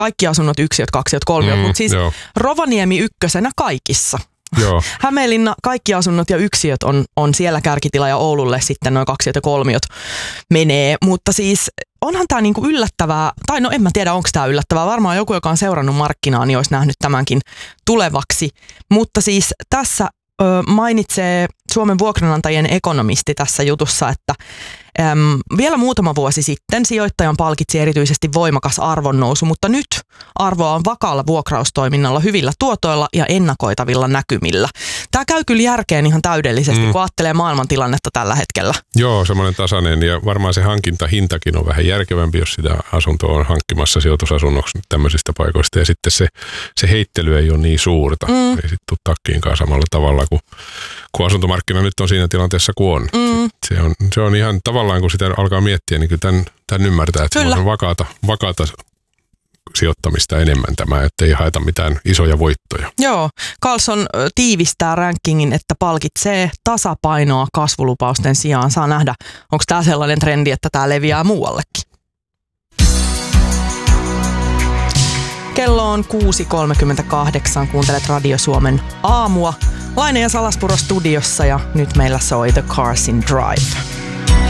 kaikki asunnot, yksiöt, kaksiöt, kolmiot, mutta siis Rovaniemi ykkösenä kaikissa. Joo. Hämeenlinna, kaikki asunnot ja yksiöt on siellä kärkitila ja Oululle sitten noin kaksiöt ja kolmiot menee, mutta siis onhan tämä niinku yllättävää, tai no en mä tiedä onko tämä yllättävää, varmaan joku, joka on seurannut markkinaa, niin olisi nähnyt tämänkin tulevaksi, mutta siis tässä mainitsee Suomen vuokranantajien ekonomisti tässä jutussa, että vielä muutama vuosi sitten sijoittajan palkitsi erityisesti voimakas arvonnousu, mutta nyt arvoa on vakaalla vuokraustoiminnalla, hyvillä tuotoilla ja ennakoitavilla näkymillä. Tämä käy kyllä järkeen ihan täydellisesti, kun ajattelee maailmantilannetta tällä hetkellä. Joo, semmoinen tasainen ja varmaan se hankintahintakin on vähän järkevämpi, jos sitä asuntoa on hankkimassa sijoitusasunnoksi tämmöisistä paikoista ja sitten se heittely ei ole niin suurta. Ei sitten tule takkiinkaan samalla tavalla kun asuntomarkkina nyt on siinä tilanteessa kuin on. Se on ihan tavallaan, kun sitä alkaa miettiä, niin kyllä tämän ymmärtää, että se on vakaata sijoittamista enemmän tämä, ettei haeta mitään isoja voittoja. Joo, Carlson tiivistää rankingin, että palkitsee tasapainoa kasvulupausten sijaan. Saa nähdä, onko tämä sellainen trendi, että tämä leviää muuallekin. Kello on 6.38, kuuntelet Radio Suomen aamua. Laine ja Salaspuro studiossa ja nyt meillä soi The Carson Drive.